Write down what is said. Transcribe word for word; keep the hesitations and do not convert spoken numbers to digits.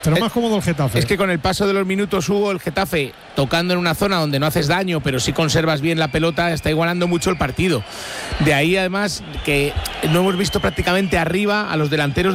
Pero más cómodo el Getafe. Es que con el paso de los minutos, Hugo, el Getafe, tocando en una zona donde no haces daño, pero sí conservas bien la pelota, está igualando mucho el partido. De ahí, además, que no hemos visto prácticamente arriba a los delanteros